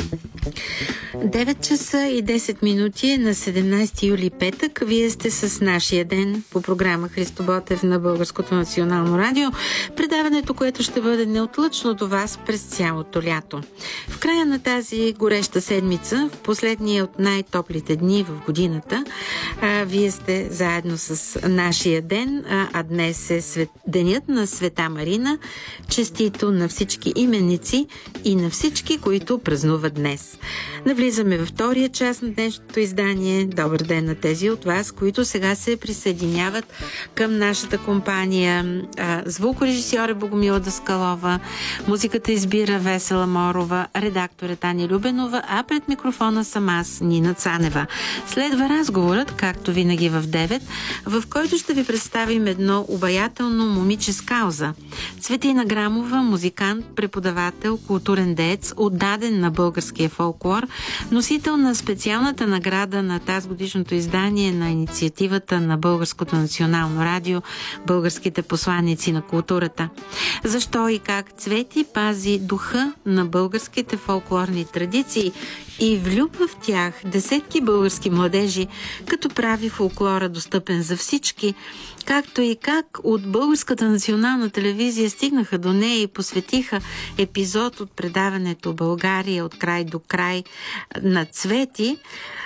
9 часа и 10 минути на 17 юли петък. Вие сте с нашия ден по програма Христо Ботев на Българското национално радио. Предаването, което ще бъде неотлъчно до вас през цялото лято. В края на тази гореща седмица, в последния от най-топлите дни в годината, вие сте заедно с нашия ден, а днес е денят на Света Марина. Честито на всички именици и на всички, които празнуват днес. Навлизаме във втория част на днешното издание. Добър ден на тези от вас, които сега се присъединяват към нашата компания. Звукорежисьор е Богомила Даскалова, музиката избира Весела Морова, редакторът Ани Любенова, а пред микрофона съм аз, Нина Цанева. Следва разговорът, както винаги в 9, в който ще ви представим едно обаятелно момиче с кауза. Цветина Грамова, музикант, преподавател, културен деец, отдаден на българския фолклор, носител на специалната награда на тазгодишното издание на инициативата на Българското национално радио «Българските посланици на културата». Защо и как Цвети пази духа на българските фолклорни традиции и влюбва в тях десетки български младежи, като прави фолклора достъпен за всички, както и как от Българската национална телевизия стигнаха до нея и посветиха епизод от предаването България от край до край на Цвети.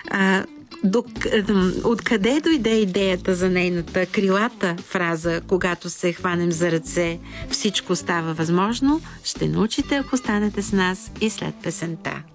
Откъде дойде идеята за нейната крилата фраза «Когато се хванем за ръце, всичко става възможно», ще научите, ако станете с нас и след песента.